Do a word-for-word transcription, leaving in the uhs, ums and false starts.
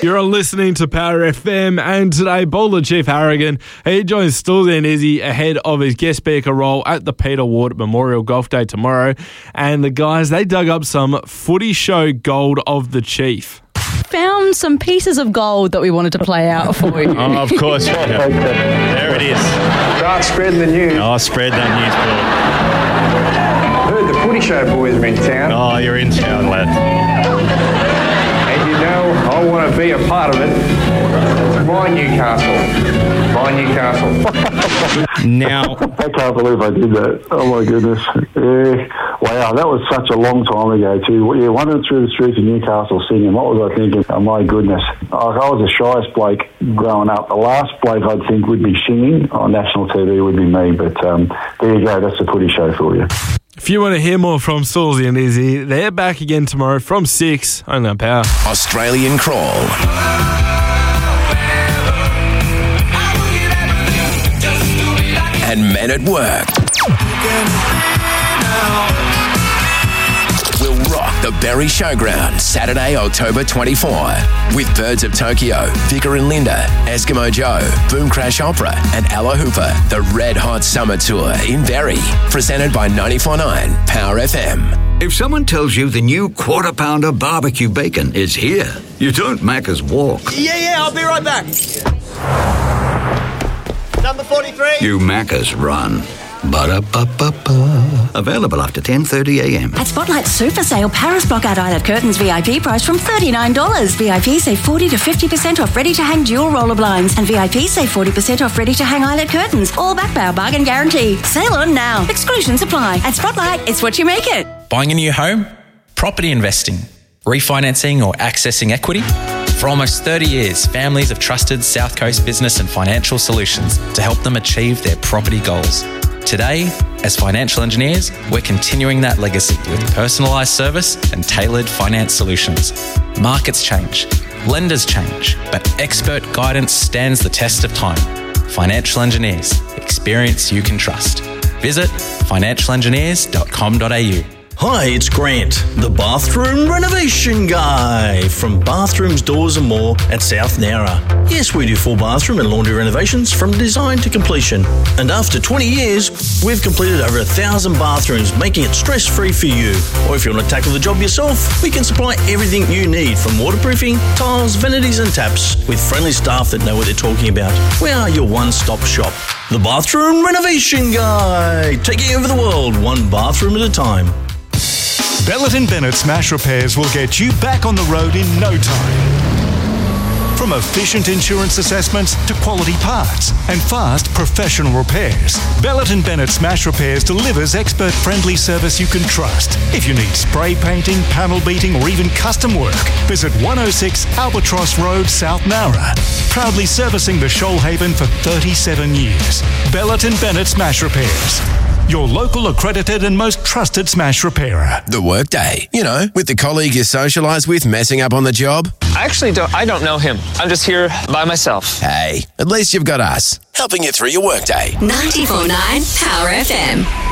You're listening to Power F M, and today Bowler Chief Harrigan, he joins Stulzy and Izzy ahead of his guest speaker role at the Peter Ward Memorial Golf Day tomorrow. And the guys, they dug up some footy show gold of the Chief. Found some pieces of gold that we wanted to play out for you. Oh, of course. Yeah. There it is. Start spreading the news. Oh, spread that news, Bill. Heard the footy show boys are in town. Oh, you're in town, lad. And you know, I want to be a part of it. My Newcastle. My Newcastle. Now, I can't believe I did that. Oh my goodness. Yeah. Wow, that was such a long time ago too. Yeah, wandering through the streets of Newcastle singing. What was I thinking? Oh my goodness. I, I was the shyest bloke growing up. The last bloke I'd think would be singing on national T V would be me. But um, there you go. That's the footy show for you. If you want to hear more from Stulzy and Izzy, they're back again tomorrow from six on the Power. Australian Crawl. And Men at Work. We'll rock the Berry Showground Saturday, October twenty-fourth with Birds of Tokyo, Vicar and Linda, Eskimo Joe, Boom Crash Opera and Ella Hooper. The Red Hot Summer Tour in Berry. Presented by ninety-four point nine Power F M. If someone tells you the new Quarter Pounder barbecue bacon is here, you don't Macca's walk. Yeah, yeah, I'll be right back. Number forty-three. You Macca's run. Ba-da-ba-ba-ba. Available after ten thirty a m. At Spotlight Super Sale, Paris Blockout Eyelet Curtains V I P price from thirty-nine dollars. V I P save forty to fifty percent off ready-to-hang dual roller blinds. And V I P save forty percent off ready-to-hang eyelet curtains. All backed by our bargain guarantee. Sale on now. Exclusions apply. At Spotlight, it's what you make it. Buying a new home? Property investing? Refinancing or accessing equity? For almost thirty years, families have trusted South Coast Business and Financial Solutions to help them achieve their property goals. Today, as financial engineers, we're continuing that legacy with personalised service and tailored finance solutions. Markets change, lenders change, but expert guidance stands the test of time. Financial engineers, experience you can trust. Visit financial engineers dot com dot a u. Hi, it's Grant, the bathroom renovation guy from Bathrooms, Doors and More at South Nowra. Yes, we do full bathroom and laundry renovations from design to completion. And after twenty years, we've completed over a thousand bathrooms, making it stress-free for you. Or if you want to tackle the job yourself, we can supply everything you need from waterproofing, tiles, vanities and taps with friendly staff that know what they're talking about. We are your one-stop shop. The bathroom renovation guy, taking over the world one bathroom at a time. Bellett and Bennett Smash Repairs will get you back on the road in no time. From efficient insurance assessments to quality parts and fast professional repairs, Bellett and Bennett Smash Repairs delivers expert-friendly service you can trust. If you need spray painting, panel beating or even custom work, visit one oh six Albatross Road, South Nowra. Proudly servicing the Shoalhaven for thirty-seven years. Bellett and Bennett Smash Repairs. Your local accredited and most trusted smash repairer. The Workday. You know, with the colleague you socialise with messing up on the job. I actually don't, I don't know him. I'm just here by myself. Hey, at least you've got us, helping you through your workday. ninety-four point nine Power F M.